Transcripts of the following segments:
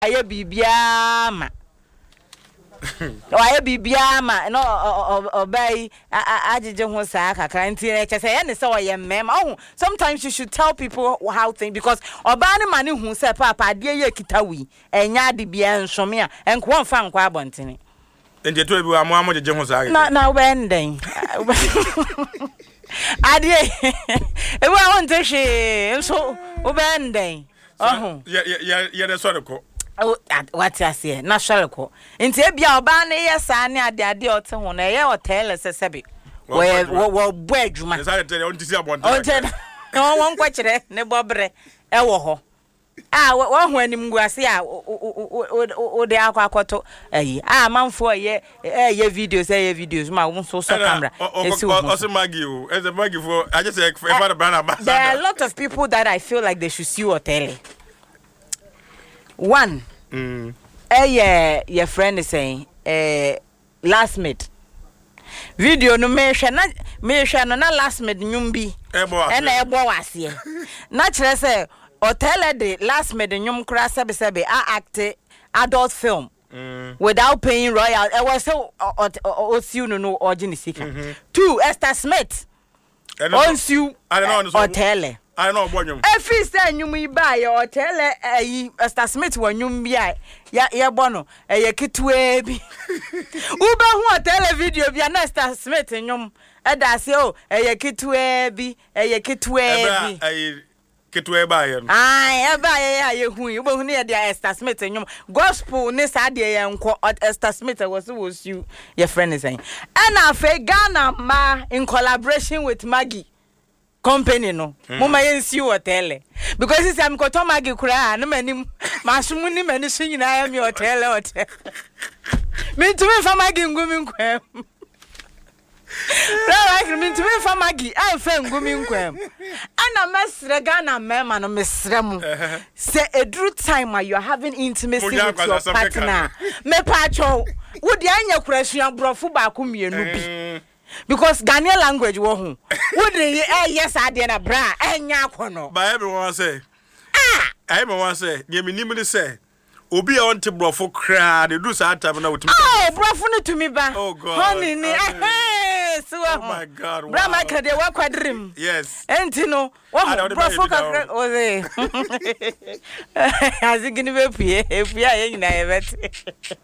aye bibia ma aye bibia ma no obey ajeje ho saa kakra nti e che say ne say oye mema oh sometimes you should tell people how things because oba ne ma ne hu say papa ade ye kitawi enya ade bia nsome a enko mfa nkwa abontene enti to bi amo jeje ho saa na wenden ade e wa won te hwe so wenden ya de sorry ko what I say na shareko nti e bia oba na ye saa ne ade ote ho na ye hotel sesebe we bo adwuma na say tell on ti si abonte no won kwakire ne bobre e wo ho wo ho anim guase a o de akwakoto ayi manfo ye videos videos ma wo so camera esi o se magi o as a magi for I just say for brand ambassador there are a lot of people that I feel like they should see hotel. One your friend is saying last mid video no me hwe no na last mid nyum bi e na ebo wase na kire say hotel de last mid nyum kra sebe act adult film without paying royal it was so osiu no origin sika. Two Esther Smith onsiu hotel I know bonum. Every say nyum iba ye hotel Esther Smith wa nyum bia ya bono ye kitwe bi ube hu hotel video bia na Esther Smith nyum e da se o ye kitwe bi kitwe ba ye ai e ba ye hu ube hu ne ye Esther Smith nyum gospel ne sa de ye nko Esther Smith was you your friend is saying and afa Ghana ma in collaboration with Maggie company no mama yensi hotel because this am ko to Maggie kura na manim masumu ni mani so nyina ya mi hotel me tumi fa Maggie ngumi nkwam right me tumi fa Maggie am fa ngumi nkwam ana mesre Ghana mema no mesre mu say edru time you are having intimacy with your partner me pacho wo di anya kura suan brofo ba ko mienu bi because Ghanaian language wo hu would yes ade na bra enya akono ba everyone say everyone say ye minim ni say obi a on te brofo kra de do sa time na wotumi brofo no to me ba honey ni so oh my god bra ma ka de wa kwadrim yes enti no wo brofo ka o ze azigini be pie ye nyina ye bet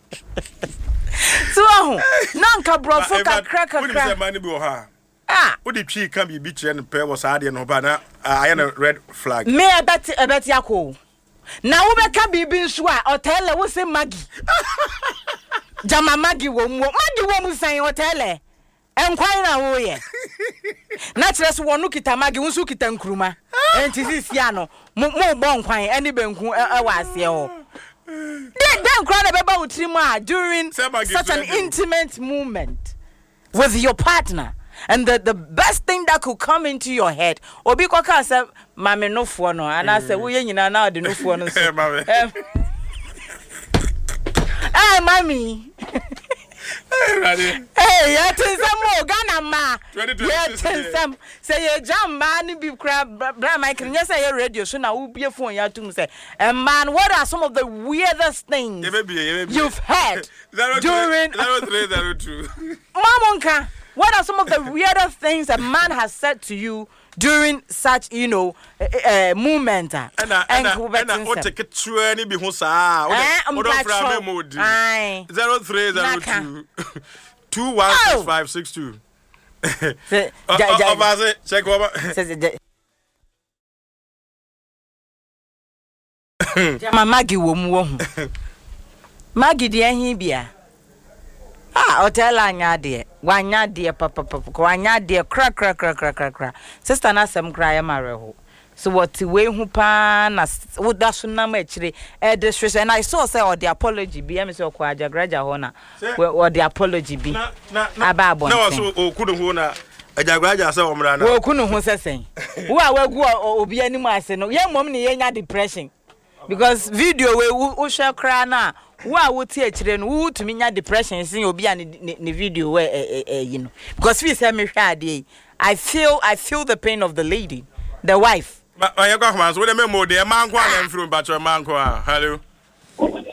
so nanka brofo ka kra we say man bi wo ha wo de twi ka bi kire no pe wo sa de no ba na I am a red flag me ebet yakọ na wo be ka bibi nso a hotel wo se Maggie jama Maggie wo mu san hotel enkwai na wo ye na kire so wonu kita Maggie wo so kita nkruma enti sisia no mo bo nkwan eni benku e wa ase ho then crowd about utrima during such an intimate moment with your partner and the best thing that could come into your head obi koka say mame no fo no ana say wo ye nyina na de no fo no so mami hey ya tinsam Ghana ma ya tinsam say ye jam ma ni bi kra bra Mike nya say ye radio so na wo bie phone ya tum say man what are some of the weirdest things you've heard during 0302 Mamonka what are some of the weirdest things a man has said to you during such movement and what take it to any be ho sa o do fra me modi 0302 216562 check over jama Maggie wo mu hu Maggie de ahin bia hotel anya de wanya de papa wanya de kra sister na sem kra ya mareho so what we hu pa na woda so na ma chire this and I saw say or the apology bi am say ko ajagraja ho na or the apology bi aba abon na so okudu ho na ajagraja say o mra na wo kunu ho sesen wo a wagu obi anim ase no ye mom ne ye nya depression because video we wo share kra na wo ti a chire no wo tumi nya depression sin obi a ne video we you know because we say me hwe ade I feel the pain of the lady the wife but I go come so we dey me mo dey man kwa na mfiri ba cho man kwa hello